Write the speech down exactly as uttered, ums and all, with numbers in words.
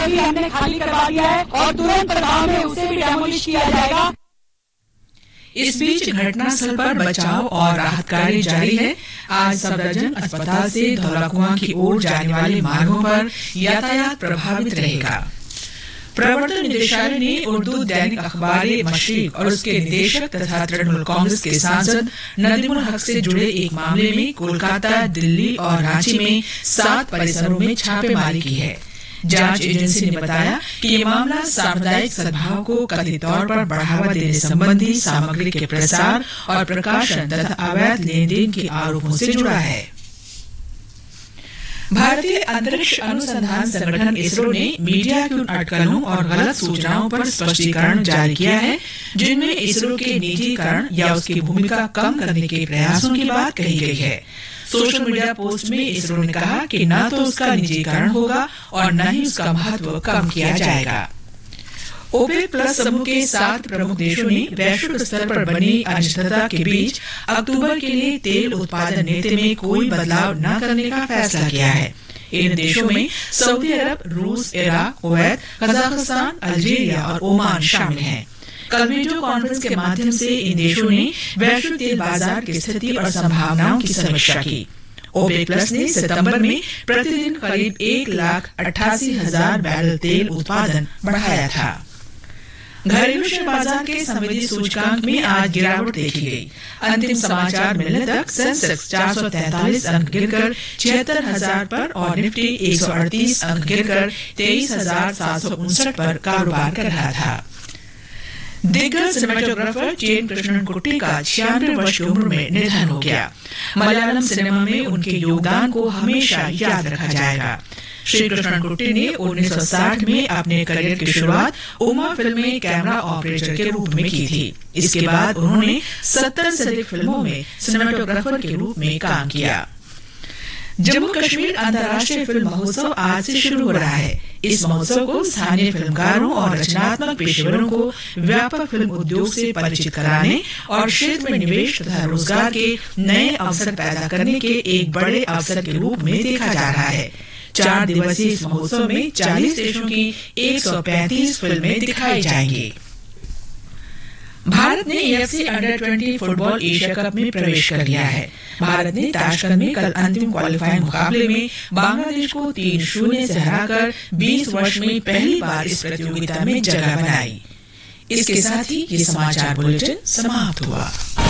भी हमने खाली करवा दिया है और तुरंत गांव में उसे भी डेमोलिश किया जाएगा। इस बीच घटनास्थल पर बचाव और राहत कार्य जारी है। आज सफदरजंग अस्पताल से धौलाकुआं की ओर जाने वाले मार्गों पर यातायात प्रभावित रहेगा। प्रवर्तन निदेशालय ने उर्दू दैनिक अखबार मशरिक और उसके निदेशक तथा तृणमूल कांग्रेस के सांसद नदीमुल हक से जुड़े एक मामले में कोलकाता, दिल्ली और रांची में सात परिसरों में छापेमारी की है। जांच एजेंसी ने बताया कि ये मामला सामुदायिक सद्भाव को कथित तौर पर बढ़ावा देने संबंधी सामग्री के प्रसार और प्रकाशन तथा अवैध लेन देन के आरोपों से जुड़ा है। भारतीय अंतरिक्ष अनुसंधान संगठन इसरो ने मीडिया की उन अटकलों और गलत सूचनाओं पर स्पष्टीकरण जारी किया है जिनमें इसरो के निजीकरण या उसकी भूमिका कम करने के प्रयासों की बात कही गई है। सोशल मीडिया पोस्ट में इसरो ने कहा कि न तो उसका निजीकरण होगा और न ही उसका महत्व कम किया जाएगा। ओपेक प्लस समूह के सात प्रमुख देशों ने वैश्विक स्तर पर बनी अनिश्चितता के बीच अक्टूबर के लिए तेल उत्पादन नीति में कोई बदलाव न करने का फैसला किया है। इन देशों में सऊदी अरब, रूस, इराक, कुवैत, कजाकिस्तान, अल्जीरिया और ओमान शामिल हैं। कल वीडियो कॉन्फ्रेंस के माध्यम से इन देशों ने वैश्विक तेल बाजार की स्थिति और संभावनाओं की समीक्षा की। ओपेक प्लस ने सितंबर में प्रतिदिन करीब एक लाख अट्ठासी हजार बैरल तेल उत्पादन बढ़ाया था। घरेलू शेयर बाजार के संवेदी सूचकांक में आज गिरावट देखी गई। अंतिम समाचार मिलने तक सेंसेक्स चार सौ तैंतालीस अंक गिरकर छिहत्तर हजार पर और निफ्टी एक सौ अड़तीस अंक गिरकर तेईस हजार सात सौ उनसठ पर कारोबार कर रहा था। दिग्गज सिनेमेटोग्राफर चेन कृष्णन कुट्टी का छियानवे वर्ष की उम्र में निधन हो गया। मलयालम सिनेमा में उनके योगदान को हमेशा याद रखा जाएगा। श्री कृष्णन कुट्टी ने उन्नीस सौ साठ में अपने करियर की शुरुआत उमा फिल्म में कैमरा ऑपरेटर के रूप में की थी। इसके बाद उन्होंने सत्तर से अधिक फिल्मों में सिनेमेटोग्राफर के रूप में काम किया। जम्मू कश्मीर अंतर्राष्ट्रीय फिल्म महोत्सव आज से शुरू हो रहा है। इस महोत्सव को स्थानीय फिल्मकारों और रचनात्मक पेशेवरों को व्यापक फिल्म उद्योग से परिचित कराने और क्षेत्र में निवेश तथा रोजगार के नए अवसर पैदा करने के एक बड़े अवसर के रूप में देखा जा रहा है। चार दिवसीय इस महोत्सव में चालीस देशों की एक सौ पैंतीस फिल्में दिखाई जाएंगी। भारत ने एएफसी अंडर बीस फुटबॉल एशिया कप में प्रवेश कर लिया है। भारत ने ताशकंद में कल अंतिम क्वालिफाइंग मुकाबले में बांग्लादेश को तीन शून्य से हराकर बीस वर्ष में पहली बार इस प्रतियोगिता में जगह बनाई। इसके साथ ही ये समाचार बुलेटिन समाप्त हुआ।